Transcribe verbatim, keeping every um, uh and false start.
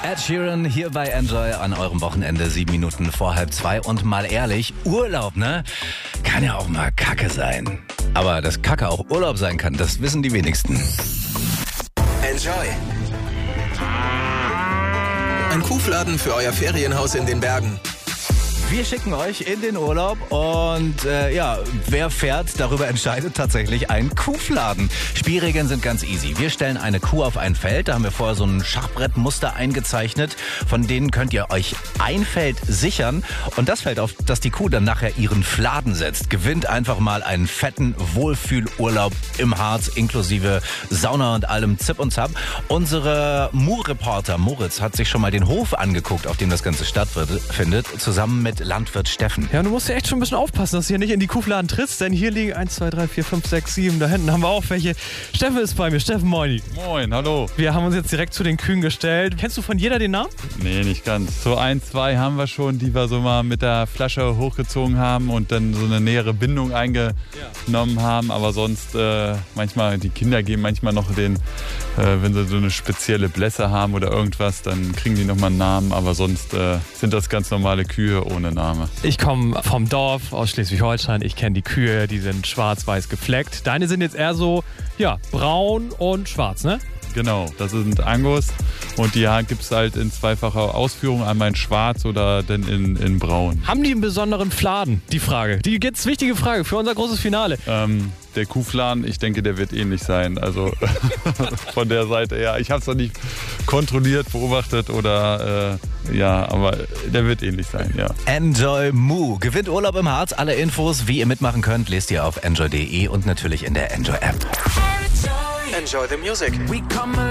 Ed Sheeran hier bei Enjoy an eurem Wochenende, sieben Minuten vor halb zwei. Und mal ehrlich, Urlaub, ne? Kann ja auch mal Kacke sein. Aber dass Kacke auch Urlaub sein kann, das wissen die wenigsten. Enjoy. Ein Kuhfladen für euer Ferienhaus in den Bergen. Wir schicken euch in den Urlaub und äh, ja, wer fährt, darüber entscheidet tatsächlich ein Kuhfladen. Spielregeln sind ganz easy. Wir stellen eine Kuh auf ein Feld, da haben wir vorher so ein Schachbrettmuster eingezeichnet, von denen könnt ihr euch ein Feld sichern und das Feld, auf das die Kuh dann nachher ihren Fladen setzt, gewinnt einfach mal einen fetten Wohlfühlurlaub im Harz, inklusive Sauna und allem Zip und Zap. Unsere Mu-Reporter Moritz hat sich schon mal den Hof angeguckt, auf dem das Ganze stattfindet, zusammen mit Landwirt Steffen. Ja, du musst ja echt schon ein bisschen aufpassen, dass du hier nicht in die Kuhfladen trittst, denn hier liegen eins, zwei, drei, vier, fünf, sechs, sieben, da hinten haben wir auch welche. Steffen ist bei mir. Steffen, moini. Moin, hallo. Wir haben uns jetzt direkt zu den Kühen gestellt. Kennst du von jeder den Namen? Nee, nicht ganz. So ein, zwei haben wir schon, die wir so mal mit der Flasche hochgezogen haben und dann so eine nähere Bindung eingenommen haben. Aber sonst äh, manchmal, die Kinder geben manchmal noch den, äh, wenn sie so eine spezielle Blässe haben oder irgendwas, dann kriegen die nochmal einen Namen. Aber sonst äh, sind das ganz normale Kühe ohne Name. Ich komme vom Dorf aus Schleswig-Holstein. Ich kenne die Kühe, die sind schwarz-weiß gefleckt. Deine sind jetzt eher so, ja, braun und schwarz, ne? Genau, das sind Angus und die gibt es halt in zweifacher Ausführung, einmal in schwarz oder dann in, in braun. Haben die einen besonderen Fladen? Die Frage. Die jetzt wichtige Frage für unser großes Finale. Ähm, der Kuhfladen, ich denke, der wird ähnlich sein. Also von der Seite her. Ich habe es noch nicht kontrolliert, beobachtet oder äh, ja, aber der wird ähnlich sein, ja. Enjoy Mu. Gewinnt Urlaub im Harz. Alle Infos, wie ihr mitmachen könnt, lest ihr auf enjoy punkt de und natürlich in der Enjoy App. Enjoy the music.